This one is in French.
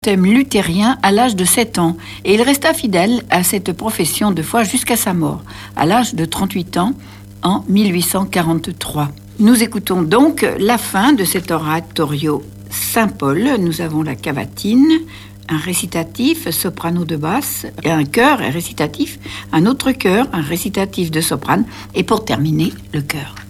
Luthérien à l'âge de 7 ans et il resta fidèle à cette profession de foi jusqu'à sa mort, à l'âge de 38 ans, en 1843. Nous écoutons donc la fin de cet oratorio Saint-Paul. Nous avons la cavatine, un récitatif, soprano de basse, et un chœur récitatif, un autre chœur, un récitatif de soprane, et pour terminer, le chœur.